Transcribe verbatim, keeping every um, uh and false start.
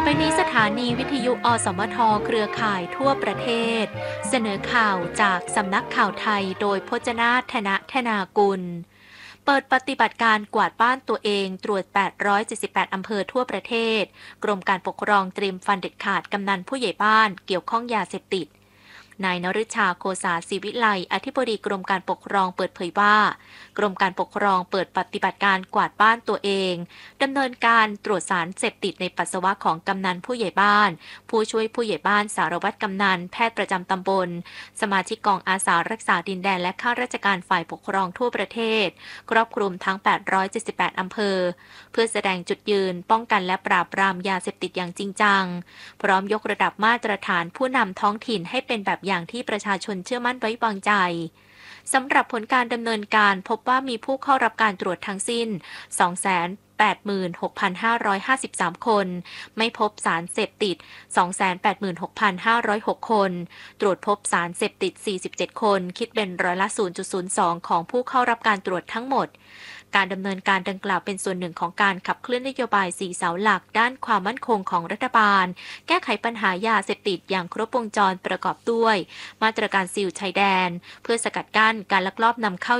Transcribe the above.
ไปนี้สถานีวิทยุอสมทเครือข่ายทั่วประเทศเสนอข่าวจากสำนักข่าวไทยโดยพจนาถ ธนธนากุลเปิดปฏิบัติการกวาดบ้านตัวเองตรวจแปดร้อยเจ็ดสิบแปดอำเภอทั่วประเทศกรมการปกครองเตรียมฟันเด็ดขาดกำนันผู้ใหญ่บ้านเกี่ยวข้องยาเสพติดนายนฤชาโคสาศิวิไลอธิบดีกรมการปกครองเปิดเผยว่ากรมการปกครองเปิดปฏิบัติการกวาดบ้านตัวเองดำเนินการตรวจสารเสพติดในปัสสาวะของกำนันผู้ใหญ่บ้านผู้ช่วยผู้ใหญ่บ้านสารวัตรกำนันแพทย์ประจำตำบลสมาชิกกองอาสารักษาดินแดนและข้าราชการฝ่ายปกครองทั่วประเทศครอบคลุมทั้งแปดร้อยเจ็ดสิบแปดอำเภอเพื่อแสดงจุดยืนป้องกันและปราบปรามยาเสพติดอย่างจริงจังพร้อมยกระดับมาตรฐานผู้นำท้องถิ่นให้เป็นแบบอย่างที่ประชาชนเชื่อมั่นไว้วางใจสำหรับผลการดำเนินการพบว่ามีผู้เข้ารับการตรวจทั้งสิ้น สองแสนแปดหมื่นหกพันห้าร้อยห้าสิบสาม คนไม่พบสารเสพติด สองแสนแปดหมื่นหกพันห้าร้อยหก คนตรวจพบสารเสพติดสี่สิบเจ็ดคนคิดเป็นร้อยละ ศูนย์จุดศูนย์สอง ของผู้เข้ารับการตรวจทั้งหมดการดำเนินการดังกล่าวเป็นส่วนหนึ่งของการขับเคลื่อนนโยบายสี่เสาหลักด้านความมั่นคงของรัฐบาลแก้ไขปัญหายาเสพติดอย่างครบวงจรประกอบด้วยมาตรการซีลชายแดนเพื่อสกัดกั้นการลักลอบนำเข้า